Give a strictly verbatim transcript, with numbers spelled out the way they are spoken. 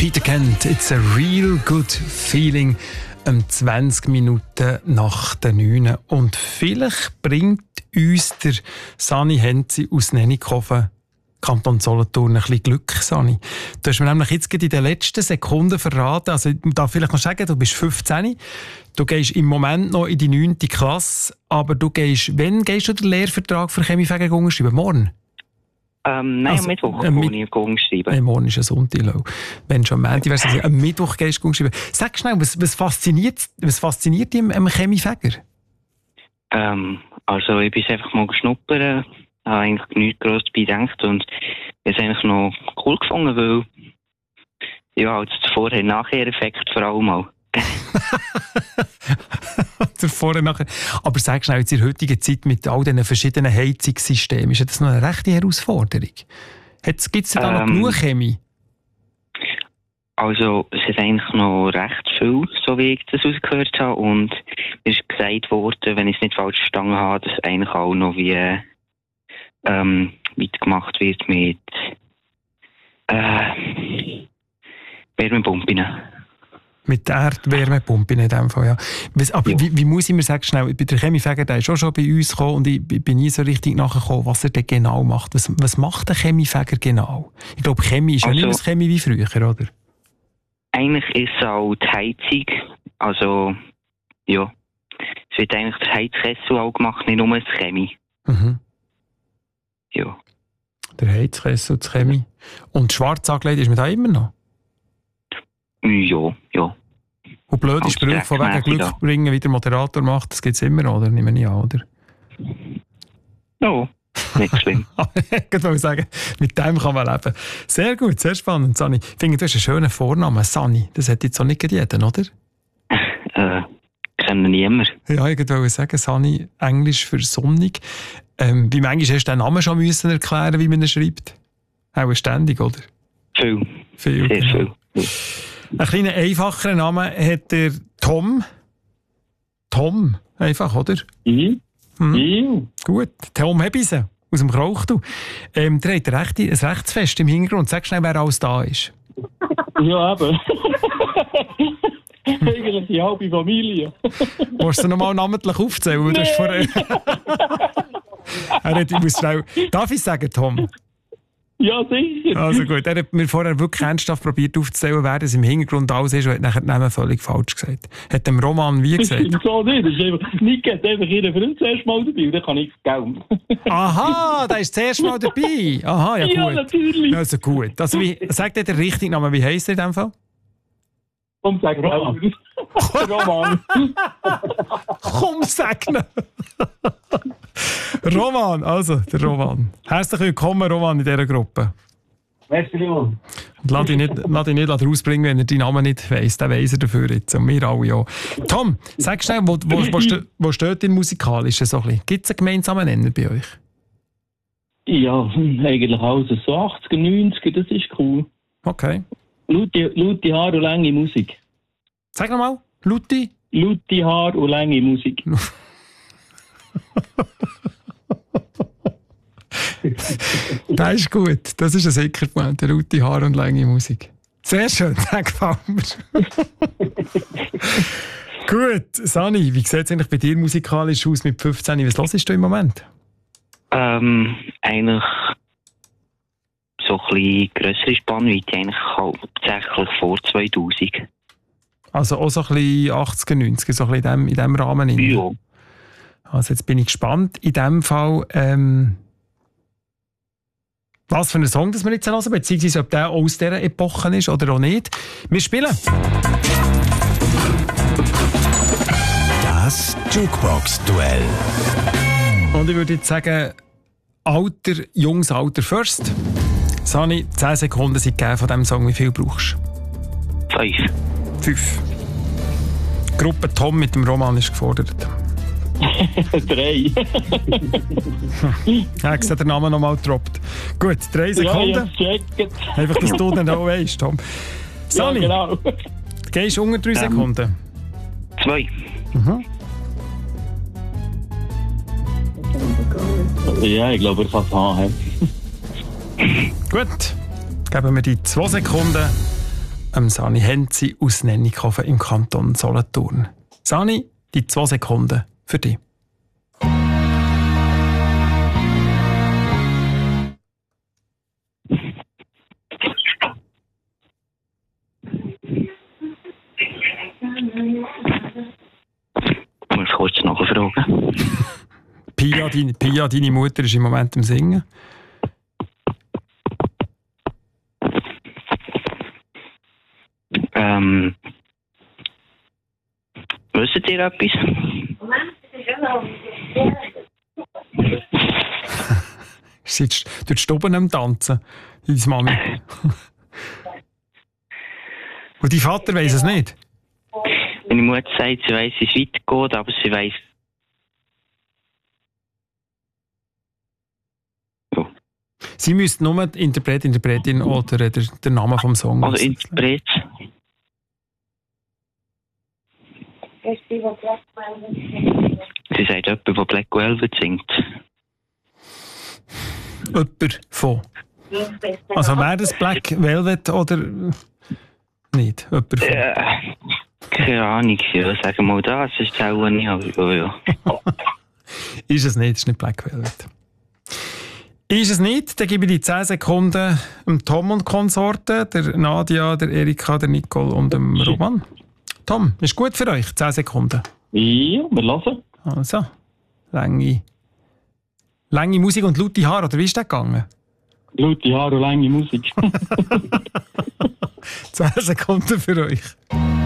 Peter Kent, it's a real good feeling. Um zwanzig Minuten nach der neun. Und vielleicht bringt uns der Sani Henzi aus Nennikofen, Kanton Solothurn, ein bisschen Glück, Sani. Du hast mir nämlich jetzt in den letzten Sekunden verraten, also ich darf vielleicht noch sagen, du bist fünfzehn, du gehst im Moment noch in die neunte Klasse, aber du gehst, wann gehst du den Lehrvertrag für Chemiefäger unterschreiben? Morgen? Ähm, nein, also, am Mittwoch äh, gehe ich unterschreiben. Äh, morgen ist ein Sonntag. Wenn schon am Montag wärst, also am Mittwoch gehst du unterschreiben. Sag schnell, was, was fasziniert, was fasziniert dich am, am Chemiefäger? Ähm, also ich bin einfach mal geschnuppert, habe eigentlich nichts gross dabei gedacht und ich habe es eigentlich noch cool gefunden, weil ja, halt der Vorher-Nachher-Effekt vor allem auch. der Vorher-Nachher. Aber sag schnell, jetzt in der heutigen Zeit mit all diesen verschiedenen Heizungssystemen, ist das noch eine rechte Herausforderung? Gibt es da ähm, noch genug Chemie? Also es ist eigentlich noch recht viel, so wie ich das ausgehört habe. Und mir ist gesagt worden, wenn ich es nicht falsch verstanden habe, dass eigentlich auch noch wie ähm, weitergemacht wird mit äh, Wärmepumpen. Mit der Erdwärmepumpe in dem Fall, ja. Aber ja. Wie, wie muss ich mir sagen, schnell, der Chemiefäger, der ist auch schon bei uns gekommen und ich bin nie so richtig nachgekommen, was er denn genau macht. Was, was macht der Chemiefäger genau? Ich glaube, Chemie ist also, ja nicht mehr Chemie wie früher, oder? Eigentlich ist es auch die Heizung. Also, ja. Es wird eigentlich der Heizkessel auch gemacht, nicht nur das Chemie. Mhm. Ja. Der Heizkessel, das Chemie. Und schwarz angelegt ist man da immer noch? Ja, ja. Und blöde Sprüche von wegen Glück ja. bringen, wie der Moderator macht, das gibt es immer, oder? Nehme ich an, oder? Ja, nicht schlimm. Ich wollte sagen, mit dem kann man leben. Sehr gut, sehr spannend, Sani. Ich finde, du hast einen schönen Vornamen, Sani. Das hat jetzt auch nicht jeder, oder? Äh, kennen niemand. Ja, ich wollte sagen, Sani, Englisch für sonnig. Ähm, wie manchmal hast du den Namen schon müssen erklären, wie man ihn schreibt? Auch ständig, oder? Viel. Viel. Sehr genau. viel. Einen kleinen einfacheren Namen hat der Tom. Tom, einfach, oder? Mhm. Mhm. Mhm. Gut, Tom Hebise aus dem Krauchtu. Ähm, der hat ein, Recht, ein Rechtsfest im Hintergrund. Sag schnell, wer alles da ist. Ja, eben. Eigentlich die halbe Familie. Musst du nochmal namentlich aufzählen? Nee. Du hast vorher... er hat, ich muss schnell... Darf ich sagen, Tom? Ja, sicher. Also gut, er hat mir vorher wirklich ernsthaft probiert aufzuzählen, wer das im Hintergrund alles ist und hat nachher den Namen völlig falsch gesagt. Hat dem Roman wie gesagt? Das so nicht. Das ist einfach, Nick hat einfach ihren Freund zuerst mal dabei und dann kann ich Geld. Aha, der ist zuerst mal dabei. Aha, ja gut. Ja, natürlich. Also gut. Also wie, sagt er den richtigen Namen? Wie heisst er in dem Fall? Komm, sag Roman. Roman. Komm, sag ihn. Roman, also der Roman. Herzlich willkommen, Roman, in dieser Gruppe. Merci, Roman. Und lass dich nicht, lass dich nicht rausbringen, wenn er deinen Namen nicht weiss. Den weiss er dafür jetzt. Und wir alle ja. Tom, sag schnell, wo, wo, wo, ste- wo steht ihr musikalisch so ein bisschen? Gibt es einen gemeinsamen Nenner bei euch? Ja, eigentlich alles. So achtziger, neunziger, das ist cool. Okay. Laute, laute Haare und lange Musik. Sag nochmal, Luti? Laute Haare und lange Musik. Das ist gut. Das ist ein sicherer Moment. Laute Haare und lange Musik. Sehr schön, das gefällt mir. Gut, Sani, wie sieht es eigentlich bei dir musikalisch aus mit fünfzehn? Was hörst du im Moment? Ähm, eigentlich so ein bisschen grössere Spannweite, eigentlich hauptsächlich vor zweitausend. Also auch so ein bisschen achtziger, neunziger, so ein bisschen in dem, in dem Rahmen. Ja. Also jetzt bin ich gespannt. In dem Fall, ähm, was für einen Song das wir jetzt hören, beziehungsweise ob der aus dieser Epoche ist oder auch nicht. Wir spielen. Das Jukebox-Duell. Und ich würde jetzt sagen, Alter, Jungs, Alter first. Sani, zehn Sekunden sind gegeben von diesem Song. Wie viel brauchst du? Fünf. Fünf. Gruppe Tom mit dem Roman ist gefordert. Drei. Ja, ich habe den Namen nochmal gedroppt. Gut, drei Sekunden. Ja, einfach, dass du dann auch weißt, Tom. Sani, ja, genau. Gehst du unter drei ähm, Sekunden? Zwei. Mhm. Ja, ich glaube, er kann es haben. Gut, geben wir die zwei Sekunden ähm, Sani Henzi aus Nennikofen im Kanton Solothurn. Sani, die zwei Sekunden für dich. Ich muss kurz nachfragen. Pia, deine, Pia, deine Mutter ist im Moment am Singen. Ähm, wisst ihr etwas? Sie ist durch die Stube am Tanzen, deine Mami. Und dein Vater weiss es nicht? Meine Mutter sagt, sie weiss, wie es weitergeht, aber sie weiss. Oh. Sie müsste nur die Interpret, Interpretin oder der, der Name vom Song Also wissen. Interpret. Sie sagt jemand, der Black Velvet singt. Jemand von. Also wäre das Black Velvet oder nicht? Jemand von. Ja, keine Ahnung, ja, sagen wir mal das, ist auch nicht, aber ja. Ist es nicht, ist nicht Black Velvet. Ist es nicht, dann gebe ich die zehn Sekunden dem Tom und Konsorten, der Nadia, der Erika, der Nicole und dem Roman. Tom, ist gut für euch, zehn Sekunden. Ja, wir hören. Also, lange, lange Musik und laute Haare, oder wie ist das gegangen? Laute Haare und lange Musik. zehn Sekunden für euch.